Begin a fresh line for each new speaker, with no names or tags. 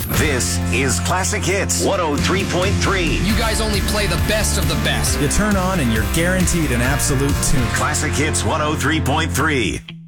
This is Classic Hits 103.3.
You guys only play the best of the best.
You turn on and you're guaranteed an absolute tune.
Classic Hits 103.3.